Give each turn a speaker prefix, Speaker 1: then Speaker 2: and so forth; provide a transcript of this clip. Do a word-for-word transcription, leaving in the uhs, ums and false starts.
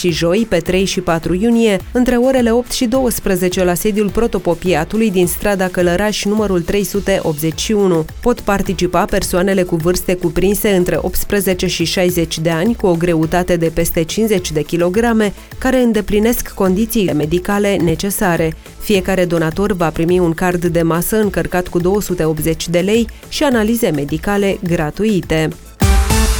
Speaker 1: și joi, pe trei și patru iunie, între orele opt și douăsprezece la sediul Protopopiatului din strada Călăraș numărul trei sute optzeci și unu. Pot participa persoanele cu vârste cuprinse între optsprezece și șaizeci de ani, cu o greutate de peste cincizeci de kilograme, care îndeplinesc condițiile medicale necesare. Fiecare donator va primi un card de masă încărcat cu două sute optzeci de lei și analize medicale gratuite.